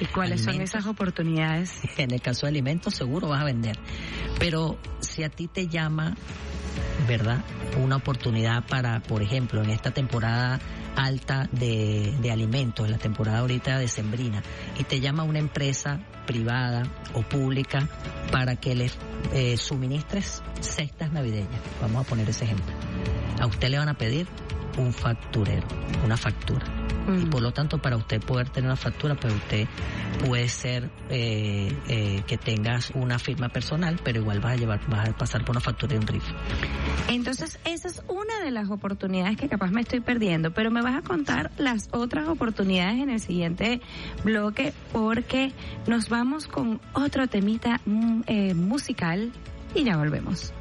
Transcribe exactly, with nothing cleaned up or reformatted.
¿Y cuáles alimentos, son esas oportunidades? En el caso de alimentos, seguro vas a vender. Pero si a ti te llama, ¿verdad?, una oportunidad para, por ejemplo, en esta temporada alta de, de alimentos, en la temporada ahorita decembrina, y te llama una empresa privada o pública para que les eh, suministres cestas navideñas, vamos a poner ese ejemplo, a usted le van a pedir un facturero, una factura. Mm. Y por lo tanto, para usted poder tener una factura, pues usted puede ser eh, eh, que tengas una firma personal, pero igual vas a llevar, vas a pasar por una factura y un R I F. Entonces, esa es una de las oportunidades que capaz me estoy perdiendo, pero me vas a contar las otras oportunidades en el siguiente bloque, porque nos vamos con otro temita mm, eh, musical y ya volvemos.